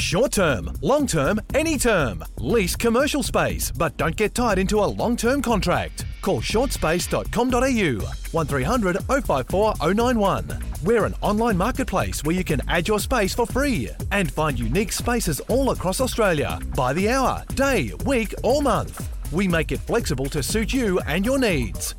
Short term, long term, any term. Lease commercial space, but don't get tied into a long-term contract. Call shortspace.com.au 1300 054 091. We're an online marketplace where you can add your space for free and find unique spaces all across Australia by the hour, day, week or month. We make it flexible to suit you and your needs.